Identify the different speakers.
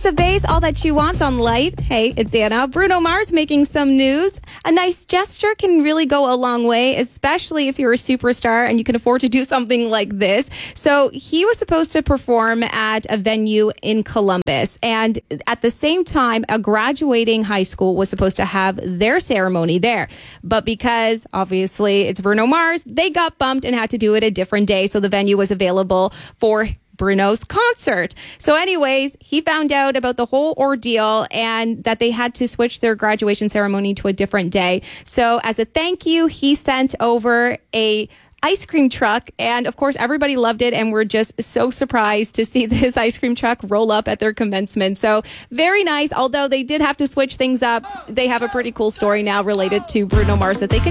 Speaker 1: Ace of Base, All That She Wants on Light. Hey, it's Anna. Bruno Mars making some news. A nice gesture can really go a long way, especially if you're a superstar and you can afford to do something like this. So he was supposed to perform at a venue in Columbus. And at the same time, a graduating high school was supposed to have their ceremony there. But because, obviously, it's Bruno Mars, they got bumped and had to do it a different day. So the venue was available for Bruno's concert. So anyways, he found out about the whole ordeal and that they had to switch their graduation ceremony to a different day. So as a thank you, he sent over a ice cream truck, and of course everybody loved it, and we're just so surprised to see this ice cream truck roll up at their commencement. So very nice. Although they did have to switch things up, they have a pretty cool story now related to Bruno Mars that they can